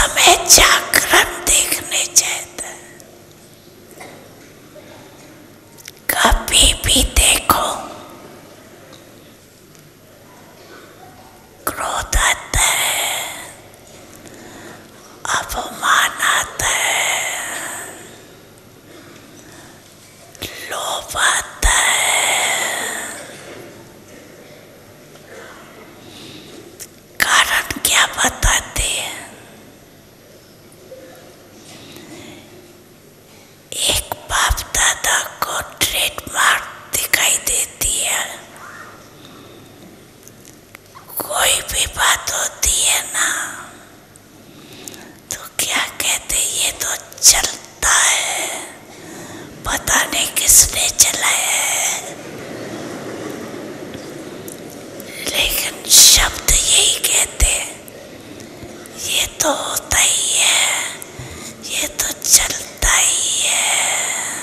समय जागरण देखने जाता है। कभी भी देखो क्रोध आता है, अपमान आता है, लोभ आता है। कारण क्या बताते हैं? एक बाप दादा को ट्रेडमार्क दिखाई देती है। कोई भी बात होती है ना तो क्या कहते, ये तो चलता है, पता नहीं किसने चलाया है, लेकिन शब्द यही कहते, ये तो होता ही है, ये तो चलता ही है,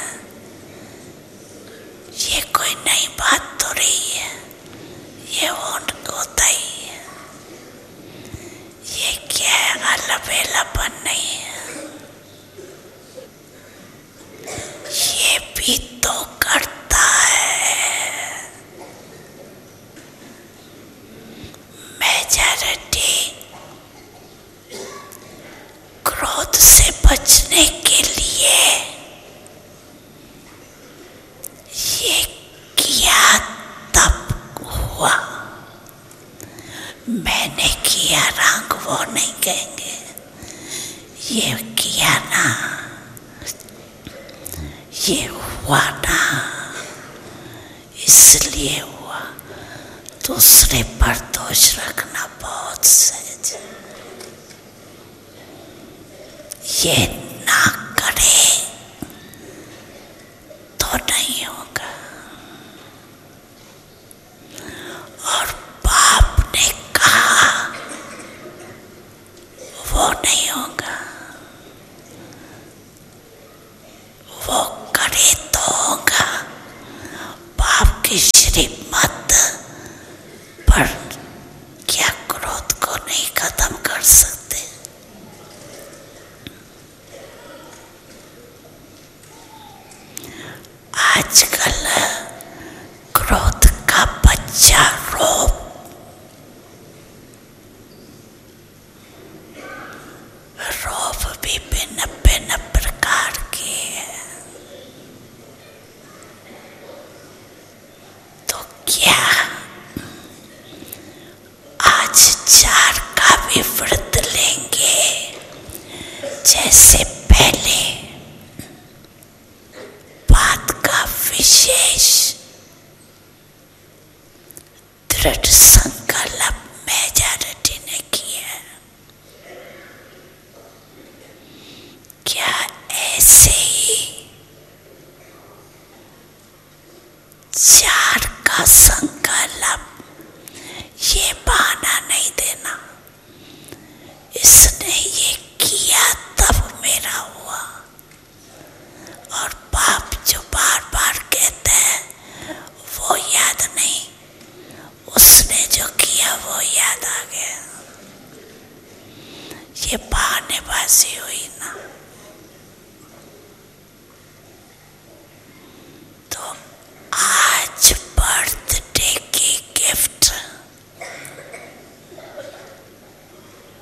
ये कोई नई बात तो नहीं है, ये होता ही है, ये क्या है, अलबेलापन नहीं है, ये भी तो करता है। मेजॉरिटी क्रोध से बचने के लिए ये किया तब हुआ, मैंने किया रंग वो नहीं कहेंगे, ये किया ना, ये हुआ ना, इसलिए हुआ। दूसरे पर दोष रखना बहुत सहज है। ये ना करे तो नहीं होगा। और बाप ने कहा वो नहीं होगा, वो करे तो होगा। बाप की श्रीमत पर क्या क्रोध को नहीं खत्म कर सकते? आजकल क्रोध का बच्चा रोब भी भिन्न भिन्न प्रकार के है। तो क्या आज 4 का भी व्रत लेंगे जैसे पहले? बात का विशेष दृढ़ संकल्प मेजॉरिटी ने किया। क्या ऐसे ही 4 का संकल्प, ये बहाना नहीं देना, इसने ये किया तब मेरा हुआ। और बाप जो बार बार कहता है वो याद नहीं, उसने जो किया वो याद आ गया। ये बहानेबाजी हुई ना। तो आज बढ़